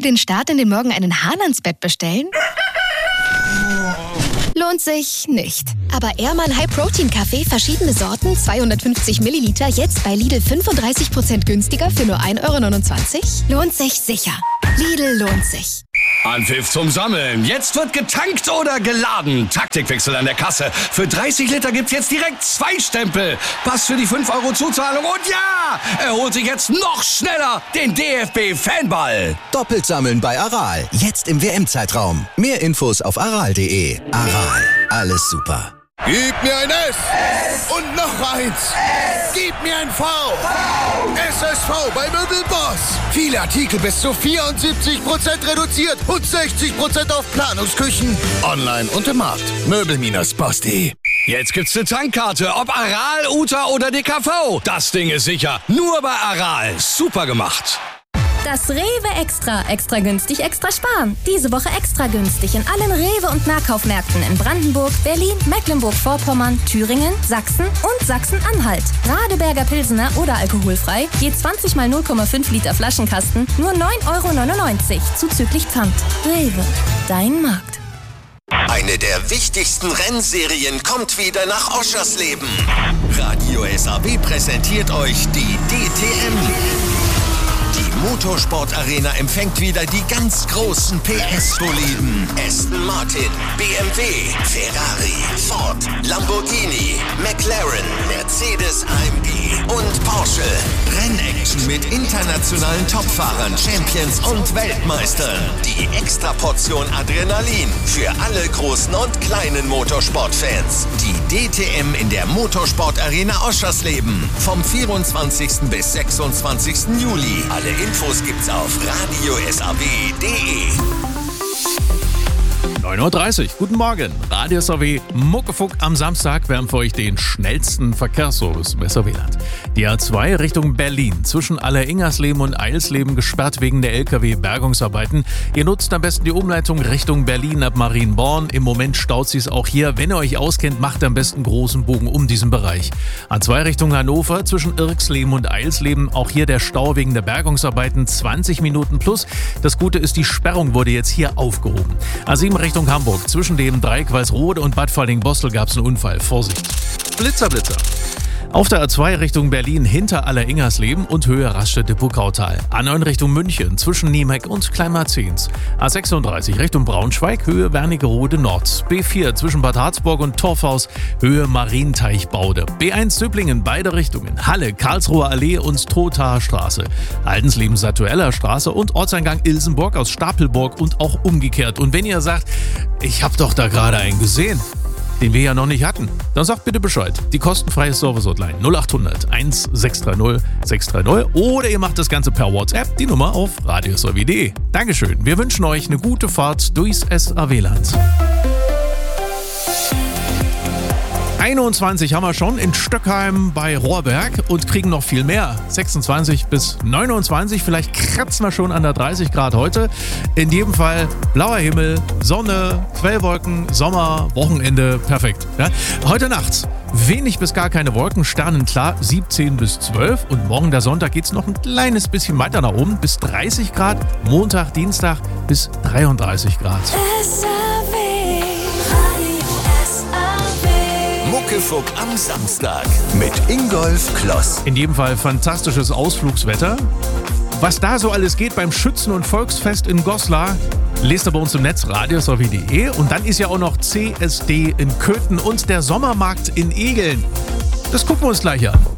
für den Start in den Morgen einen Hahn ans Bett bestellen? Lohnt sich nicht. Aber Ehrmann High Protein Kaffee, verschiedene Sorten, 250 Milliliter, jetzt bei Lidl 35% günstiger für nur 1,29 €? Lohnt sich sicher. Lidl lohnt sich. Anpfiff zum Sammeln. Jetzt wird getankt oder geladen. Taktikwechsel an der Kasse. Für 30 Liter gibt's jetzt direkt 2 Stempel. Pass für die 5 € Zuzahlung. Und ja, er holt sich jetzt noch schneller den DFB-Fanball. Doppelt sammeln bei Aral. Jetzt im WM-Zeitraum. Mehr Infos auf aral.de. Aral. Alles super. Gib mir ein S und noch eins. Gib mir ein V. SSV bei Möbelboss. Viele Artikel bis zu 74% reduziert und 60% auf Planungsküchen. Online und im Markt. Möbel-boss.de. Jetzt gibt's eine Tankkarte, ob Aral, Uta oder DKV. Das Ding ist sicher. Nur bei Aral. Super gemacht. Das Rewe Extra. Extra günstig, extra sparen. Diese Woche extra günstig in allen Rewe- und Nahkaufmärkten in Brandenburg, Berlin, Mecklenburg-Vorpommern, Thüringen, Sachsen und Sachsen-Anhalt. Radeberger Pilsener oder alkoholfrei, je 20 mal 0,5 Liter Flaschenkasten, nur 9,99 € zuzüglich Pfand. Rewe, dein Markt. Eine der wichtigsten Rennserien kommt wieder nach Oschersleben. Radio SAW präsentiert euch die DTM. Die Motorsport-Arena empfängt wieder die ganz großen PS-Boliden. Aston Martin, BMW, Ferrari, Ford, Lamborghini, McLaren, Mercedes AMG und Porsche. Rennaction mit internationalen Topfahrern, Champions und Weltmeistern. Die Extraportion Adrenalin für alle großen und kleinen Motorsportfans. Die DTM in der Motorsport-Arena Oschersleben. Vom 24. bis 26. Juli. Alle Infos gibt's auf radiosaw.de. 9:30 Uhr, guten Morgen. Radio SAW Muckefuck am Samstag. Wir haben für euch den schnellsten Verkehrsservice im SAW-Land. Die A2 Richtung Berlin, zwischen Alleringersleben und Eilsleben gesperrt wegen der LKW-Bergungsarbeiten. Ihr nutzt am besten die Umleitung Richtung Berlin ab Marienborn. Im Moment staut sie es auch hier. Wenn ihr euch auskennt, macht am besten großen Bogen um diesen Bereich. A2 Richtung Hannover, zwischen Irksleben und Eilsleben. Auch hier der Stau wegen der Bergungsarbeiten, 20 Minuten plus. Das Gute ist, die Sperrung wurde jetzt hier aufgehoben. A7 Richtung Hamburg, zwischen dem Dreieck Walsrode und Bad Falling-Bostel gab es einen Unfall. Vorsicht. Blitzer. Auf der A2 Richtung Berlin hinter Alleringersleben und Höhe Raststätte-Puckautal. A9 Richtung München zwischen Niemeck und Kleinmarzens. A36 Richtung Braunschweig, Höhe Wernigerode Nord. B4 zwischen Bad Harzburg und Torfhaus, Höhe Marienteichbaude. B1 Zöblingen, beide Richtungen. Halle, Karlsruher Allee und Trothaer Straße. Aldensleben Satueller Straße und Ortseingang Ilsenburg aus Stapelburg und auch umgekehrt. Und wenn ihr sagt, ich hab doch da gerade einen gesehen, den wir ja noch nicht hatten, dann sagt bitte Bescheid. Die kostenfreie Service-Hotline 0800 1630 630 oder ihr macht das Ganze per WhatsApp, die Nummer auf radiosaw.de. Dankeschön, wir wünschen euch eine gute Fahrt durchs SAW-Land. 21 haben wir schon in Stöckheim bei Rohrberg und kriegen noch viel mehr. 26 bis 29, vielleicht kratzen wir schon an der 30 Grad heute. In jedem Fall blauer Himmel, Sonne, Quellwolken, Sommer, Wochenende, perfekt. Ja? Heute Nacht wenig bis gar keine Wolken, sternenklar, 17 bis 12. Und morgen, der Sonntag, geht es noch ein kleines bisschen weiter nach oben, bis 30 Grad. Montag, Dienstag bis 33 Grad. Muckefuck am Samstag mit Ingolf Kloss. In jedem Fall fantastisches Ausflugswetter. Was da so alles geht beim Schützen- und Volksfest in Goslar, lest ihr bei uns im Netz radiosaw.de. Und dann ist ja auch noch CSD in Köthen und der Sommermarkt in Egeln. Das gucken wir uns gleich an.